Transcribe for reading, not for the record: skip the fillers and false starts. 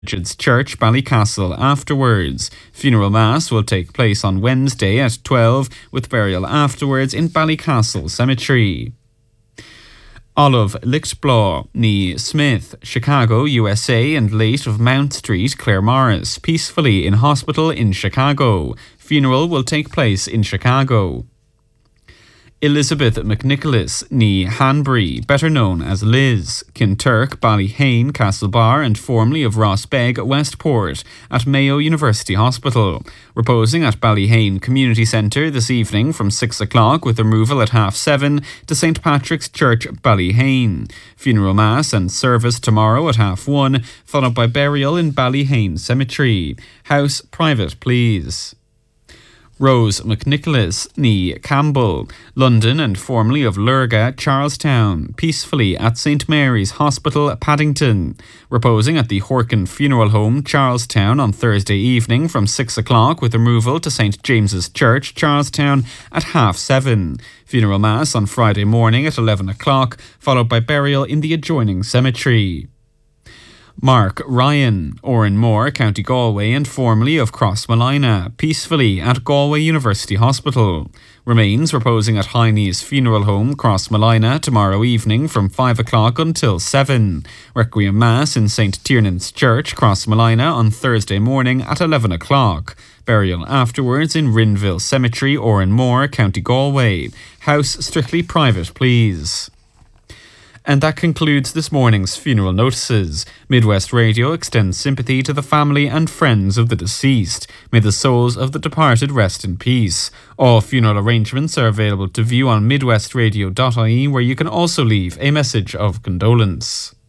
Richard's Church, Ballycastle afterwards. Funeral Mass will take place on Wednesday at 12, with burial afterwards in Ballycastle Cemetery. Olive Lichtblau, ní Smith, Chicago, USA, and late of Mount Street, Claire Morris, peacefully in hospital in Chicago. Funeral will take place in Chicago. Elizabeth McNicholas, ní Hanbury, better known as Liz, Kinturk, Ballyhane, Castlebar, and formerly of Rossbeg, Westport, at Mayo University Hospital. Reposing at Ballyhane Community Centre this evening from 6 o'clock with removal at 7:30 to St Patrick's Church, Ballyhane. Funeral Mass and service tomorrow at 1:30, followed by burial in Ballyhane Cemetery. House private, please. Rose McNicholas, ní Campbell, London and formerly of Lurga, Charlestown, peacefully at St Mary's Hospital, Paddington. Reposing at the Horkin Funeral Home, Charlestown on Thursday evening from 6 o'clock with removal to St James's Church, Charlestown at 7:30. Funeral Mass on Friday morning at 11 o'clock, followed by burial in the adjoining cemetery. Mark Ryan, Oranmore, County Galway, and formerly of Crossmolina, peacefully at Galway University Hospital. Remains reposing at Heine's Funeral Home, Crossmolina, tomorrow evening from 5 o'clock until 7. Requiem Mass in St Tiernan's Church, Crossmolina, on Thursday morning at 11 o'clock. Burial afterwards in Rinville Cemetery, Oranmore, County Galway. House strictly private, please. And that concludes this morning's funeral notices. Midwest Radio extends sympathy to the family and friends of the deceased. May the souls of the departed rest in peace. All funeral arrangements are available to view on midwestradio.ie, where you can also leave a message of condolence.